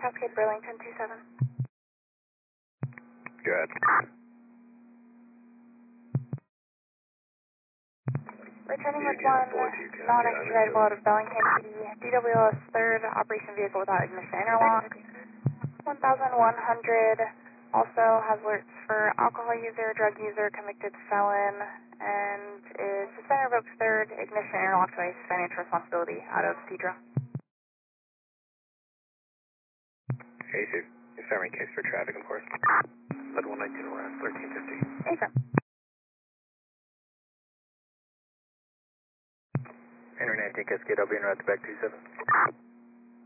Cascade Burlington 27. Good. Returning with one non-expedited out of Bellingham PD, DWS 3rd, operation vehicle without ignition interlock. 1100, also has alerts for alcohol user, drug user, convicted felon, and is suspended revoked 3rd, ignition interlock device, financial responsibility out of Cedra. AC, summary case for traffic, of course. Lead 119 around 1350. Affirm. Enter 19 Cascade, I'll be in route to back 27.